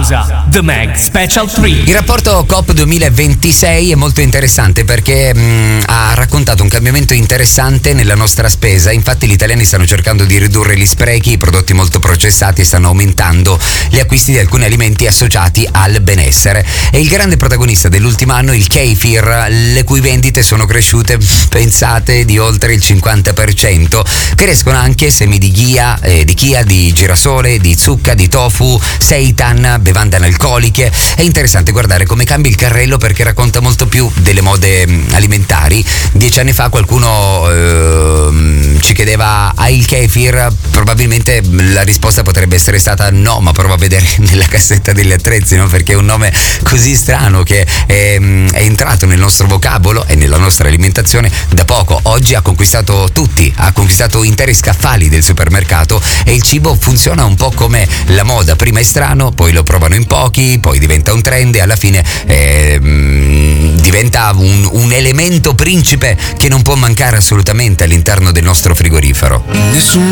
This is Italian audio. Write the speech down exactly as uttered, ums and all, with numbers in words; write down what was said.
Pausa. The Mag Special tre. Il rapporto Coop duemilaventisei è molto interessante perché mh, ha raccontato un cambiamento interessante nella nostra spesa. Infatti gli italiani stanno cercando di ridurre gli sprechi, i prodotti molto processati, e stanno aumentando gli acquisti di alcuni alimenti associati al benessere. E il grande protagonista dell'ultimo anno, il kefir, le cui vendite sono cresciute, pensate, di oltre il cinquanta per cento. Crescono anche semi di chia, eh, di chia, di girasole, di zucca, di tofu, seitan, bevande analcoliche. È interessante guardare come cambia il carrello, perché racconta molto più delle mode alimentari. Dieci anni fa qualcuno eh, ci chiedeva: hai il kefir? Probabilmente la risposta potrebbe essere stata no, ma prova a vedere nella cassetta degli attrezzi, no? Perché è un nome così strano che è, è entrato nel nostro vocabolo e nella nostra alimentazione da poco. Oggi ha conquistato tutti, ha conquistato interi scaffali del supermercato, e il cibo funziona un po' come la moda: prima è strano, poi lo provano in pochi, poi diventa un trend e alla fine eh, diventa un, un elemento principe che non può mancare assolutamente all'interno del nostro frigorifero. Nessun